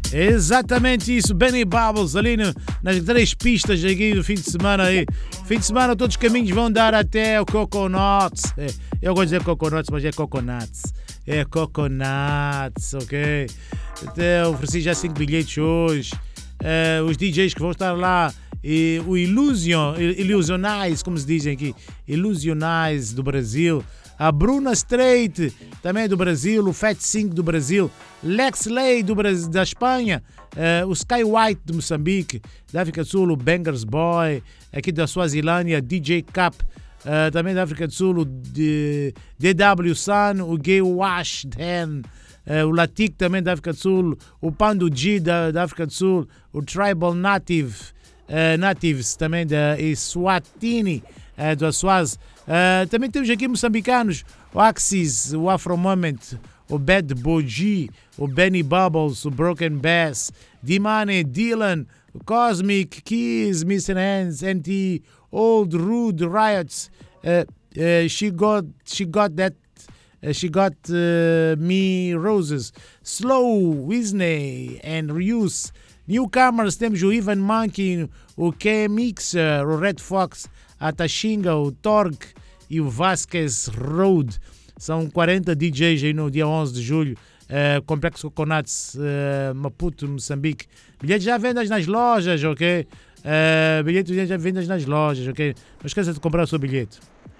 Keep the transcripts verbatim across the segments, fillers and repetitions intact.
Exatamente isso, Benny Bubbles ali no, nas três pistas aqui do fim de semana aí. Fim de semana todos os caminhos vão dar até o Coconuts. É, eu gosto de dizer Coconuts, mas é Coconuts. É Coconuts, ok? Até ofereci já cinco bilhetes hoje. É, os D Js que vão estar lá, e o Illusion, Illusionize, como se dizem aqui, Illusionize do Brasil. A Bruna Straight, também do Brasil, o Fat Cinco do Brasil, Lex Lay do Brasil, da Espanha, uh, o Sky White de Moçambique, da África do Sul, o Bangers Boy, aqui da Suazilândia, D J Cap, uh, também da África do Sul, o D W Sun, o Gay Wash Dan, uh, o Latik também da África do Sul, o Pando G da, da África do Sul, o Tribal Native, uh, Natives também da Eswatini, uh, do Aswaz. Uh, também temos aqui moçambicanos, o Axis, o Afro Moment, o Bad Boji, o Benny Bubbles, o Broken Bass, D-Money, Dylan, o Cosmic, Keys, Missing Hands, N T, Old Rude, Riots, uh, uh, she got she got that, uh, she got uh, me roses, Slow, Whitney and Reuse. Newcomers temos o Ivan Monkey, o K-Mixer, o Red Fox, a Tashinga, o Torg e o Vasquez Road. São quarenta D Js aí no dia onze de julho, uh, Complexo Coconuts, uh, Maputo, Moçambique. Bilhetes já vendas nas lojas, ok? Uh, bilhetes já vendas nas lojas, ok? Não esqueça de comprar o seu bilhete.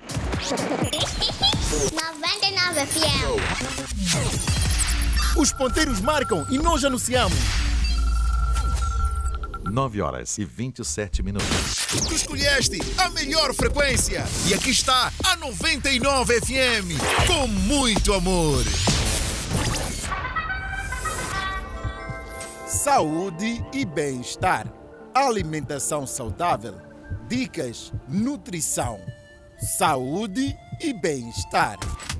noventa e nove F M. Os ponteiros marcam e nós anunciamos. nove horas e vinte e sete minutos. Tu escolheste a melhor frequência e aqui está a noventa e nove F M, com muito amor. Saúde e bem-estar, alimentação saudável, dicas, nutrição, saúde e bem-estar.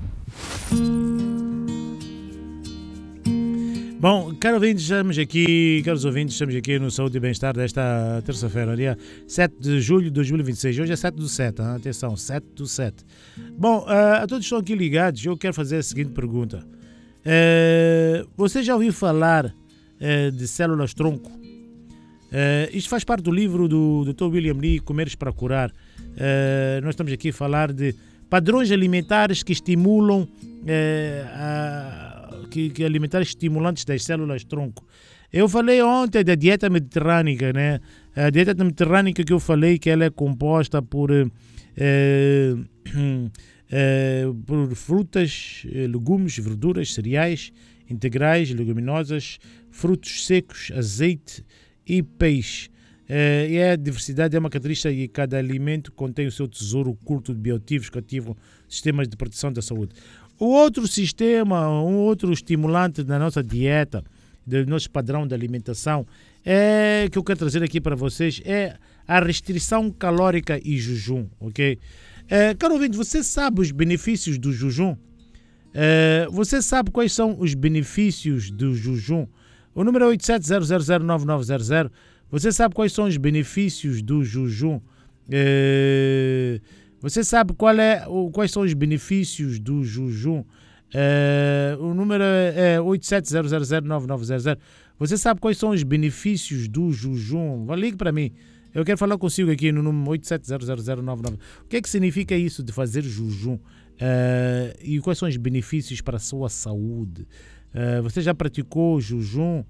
Bom, caros ouvintes, estamos aqui, caros ouvintes, estamos aqui no Saúde e Bem-Estar desta terça-feira, dia sete de julho de dois mil e vinte e seis. Hoje é sete do sete, hein? Atenção, sete do sete. Bom, uh, a todos que estão aqui ligados, eu quero fazer a seguinte pergunta. Uh, você já ouviu falar uh, de células-tronco? Uh, isto faz parte do livro do doutor William Li, Comeres para Curar. Uh, nós estamos aqui a falar de padrões alimentares que estimulam uh, a Que, que alimentares estimulantes das células-tronco. Eu falei ontem da dieta mediterrânica, né? A dieta mediterrânica que eu falei que ela é composta por, eh, eh, por frutas, legumes, verduras, cereais, integrais, leguminosas, frutos secos, azeite e peixe. Eh, e a diversidade é uma característica e cada alimento contém o seu tesouro oculto de bioativos que ativam sistemas de proteção da saúde. O outro sistema, um outro estimulante da nossa dieta, do nosso padrão de alimentação, é que eu quero trazer aqui para vocês, é a restrição calórica e jejum, ok? É, caro ouvinte, você sabe os benefícios do jejum? É, você sabe quais são os benefícios do jejum? O número é oito sete zero zero zero nove nove zero zero. Você sabe quais são os benefícios do jejum? É... Você sabe qual é, quais são os benefícios do jejum? É, o número é oito sete zero zero zero nove nove zero zero. Você sabe quais são os benefícios do jejum? Ligue para mim. Eu quero falar consigo aqui no número oito sete zero zero zero nove nove. O que é que significa isso de fazer jejum? É, e quais são os benefícios para a sua saúde? É, você já praticou jejum?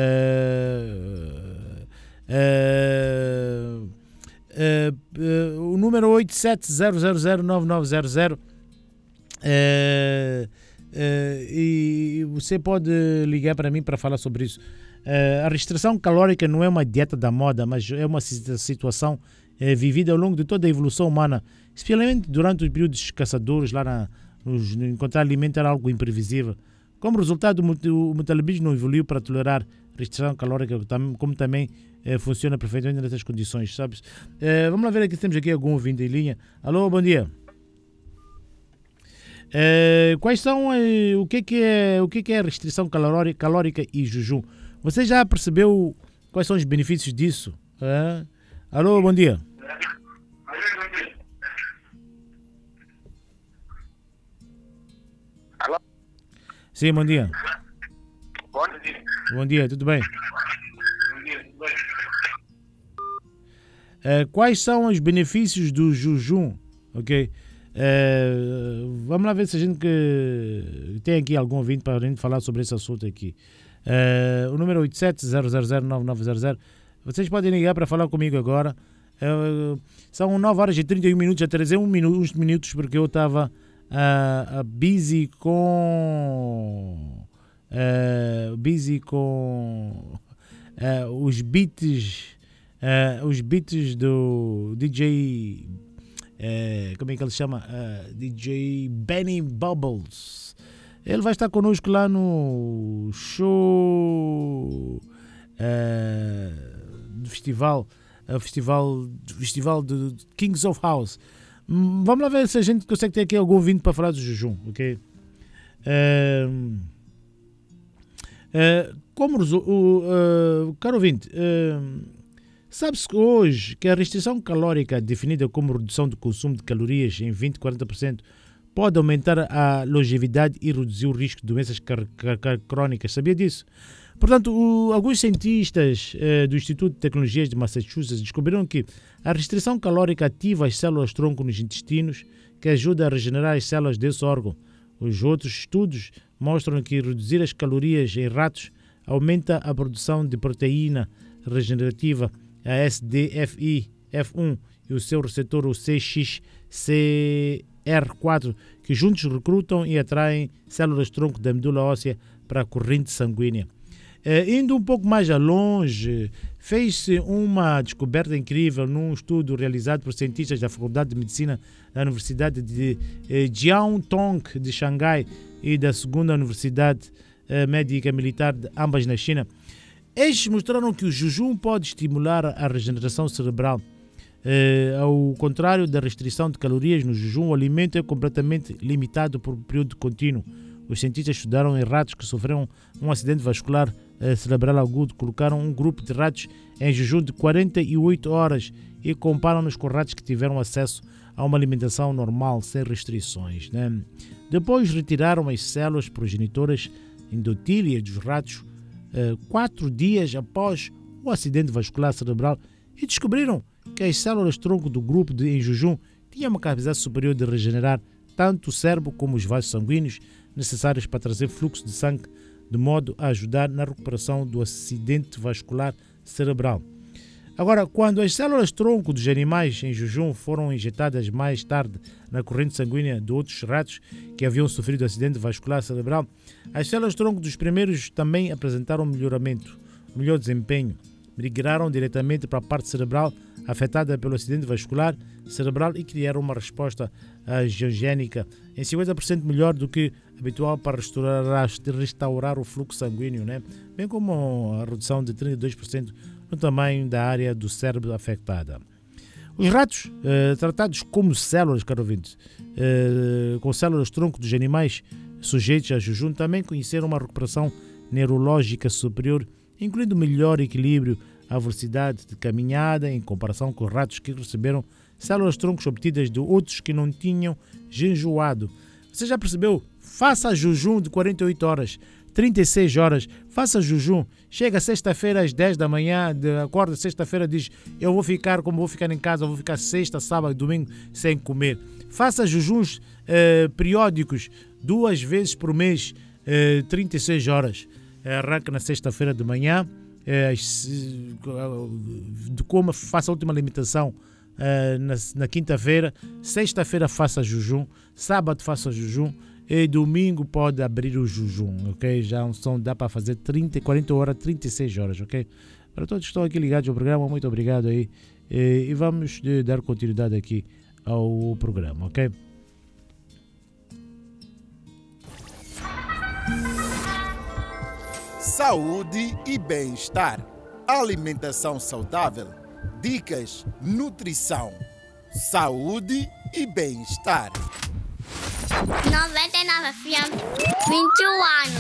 É, é, Uh, uh, o número oito sete zero zero zero nove nove zero zero uh, uh, e você pode ligar para mim para falar sobre isso. Uh, a restrição calórica não é uma dieta da moda, mas é uma situação uh, vivida ao longo de toda a evolução humana, especialmente durante os períodos de caçadores. Lá na, nos, encontrar alimento era algo imprevisível. Como resultado, o metabolismo evoluiu para tolerar restrição calórica, como também eh, funciona perfeitamente nessas condições, sabes? Eh, vamos lá ver aqui se temos aqui algum ouvinte em linha. Alô, bom dia. Eh, quais são, eh, o, que é que é, o que é que é restrição calórica, calórica e jejum? Você já percebeu quais são os benefícios disso? Eh? Alô, bom dia. Alô? Sim, bom dia. Bom Bom dia. Bom dia, tudo bem? Bom dia, tudo bem? Uh, quais são os benefícios do jejum? Ok? Uh, vamos lá ver se a gente que tem aqui algum ouvinte para a gente falar sobre esse assunto aqui. Uh, o número é oito sete zero zero zero nove nove zero zero. Vocês podem ligar para falar comigo agora. Uh, são nove horas e trinta e um minutos. Atrasei um minuto, uns minutos porque eu estava uh, uh, busy com uh, busy com uh, os beats uh, os beats do D J uh, como é que ele chama? Uh, D J Benny Bubbles. Ele vai estar conosco lá no show uh, do festival o festival, festival do Kings of House. Vamos lá ver se a gente consegue ter aqui algum ouvinte para falar do jejum, ok? Uh, uh, como o uh, caro ouvinte, uh, sabe-se hoje que a restrição calórica definida como redução do consumo de calorias em vinte a quarenta por cento pode aumentar a longevidade e reduzir o risco de doenças car- car- crónicas. Sabia disso? Portanto, o, alguns cientistas eh, do Instituto de Tecnologias de Massachusetts descobriram que a restrição calórica ativa as células-tronco nos intestinos, que ajuda a regenerar as células desse órgão. Os outros estudos mostram que reduzir as calorias em ratos aumenta a produção de proteína regenerativa, a S D F I F um, e o seu receptor, o C X C R quatro, que juntos recrutam e atraem células-tronco da medula óssea para a corrente sanguínea. Uh, indo um pouco mais longe, fez-se uma descoberta incrível num estudo realizado por cientistas da Faculdade de Medicina da Universidade de uh, Jiaotong de Xangai e da segunda Universidade uh, Médica Militar, de, ambas na China. Eles mostraram que o jejum pode estimular a regeneração cerebral. Uh, ao contrário da restrição de calorias no jejum, o alimento é completamente limitado por um período contínuo. Os cientistas estudaram em ratos que sofreram um acidente vascular uh, cerebral agudo, colocaram um grupo de ratos em jejum de quarenta e oito horas e comparam-nos com ratos que tiveram acesso a uma alimentação normal, sem restrições, né? Depois retiraram as células progenitoras endotílias dos ratos uh, quatro dias após o acidente vascular cerebral e descobriram que as células-tronco do grupo de, em jejum tinham uma capacidade superior de regenerar tanto o cérebro como os vasos sanguíneos necessários para trazer fluxo de sangue, de modo a ajudar na recuperação do acidente vascular cerebral. Agora, quando as células-tronco dos animais em jejum foram injetadas mais tarde na corrente sanguínea de outros ratos que haviam sofrido acidente vascular cerebral, as células-tronco dos primeiros também apresentaram melhoramento, melhor desempenho. Migraram diretamente para a parte cerebral afetada pelo acidente vascular cerebral e criaram uma resposta angiogénica em cinquenta por cento melhor do que habitual para restaurar, restaurar o fluxo sanguíneo, né? Bem como a redução de trinta e dois por cento no tamanho da área do cérebro afetada. Os ratos, eh, tratados como células, caro ouvinte, eh, com células-tronco dos animais sujeitos a jejum, também conheceram uma recuperação neurológica superior, incluindo melhor equilíbrio, a velocidade de caminhada em comparação com ratos que receberam células-troncos obtidas de outros que não tinham jejuado. Você já percebeu? Faça jejum de quarenta e oito horas, trinta e seis horas, faça jejum. Chega sexta-feira às dez da manhã, acorda sexta-feira, diz: eu vou ficar, como vou ficar em casa, eu vou ficar sexta, sábado, domingo sem comer. Faça jejuns eh, periódicos, duas vezes por mês, eh, trinta e seis horas. Arranca na sexta-feira de manhã, eh, de coma, faça a última alimentação eh, na, na quinta-feira, sexta-feira faça jejum, sábado faça jejum e domingo pode abrir o jejum, ok? Já são, dá para fazer trinta, quarenta horas, trinta e seis horas, ok? Para todos que estão aqui ligados ao programa, muito obrigado aí e, e vamos de, dar continuidade aqui ao programa, ok? Saúde e bem-estar. Alimentação saudável. Dicas, nutrição. Saúde e bem-estar. noventa e nove F M, vinte e um anos.